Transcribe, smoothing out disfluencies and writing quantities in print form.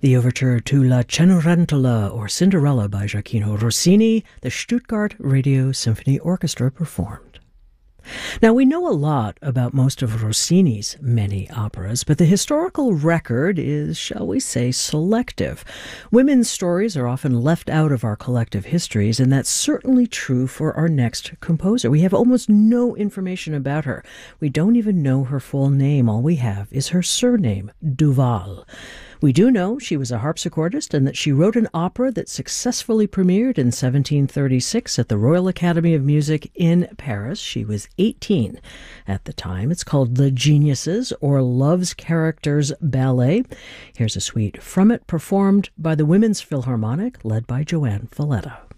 The overture to La Cenerentola, or Cinderella, by Gioacchino Rossini, the Stuttgart Radio Symphony Orchestra performed. Now, we know a lot about most of Rossini's many operas, but the historical record is, shall we say, selective. Women's stories are often left out of our collective histories, and that's certainly true for our next composer. We have almost no information about her. We don't even know her full name. All we have is her surname, Duval. We do know she was a harpsichordist and that she wrote an opera that successfully premiered in 1736 at the Royal Academy of Music in Paris. She was 18 at the time. It's called The Geniuses, or Love's Characters Ballet. Here's a suite from it, performed by the Women's Philharmonic, led by Joanne Falletta.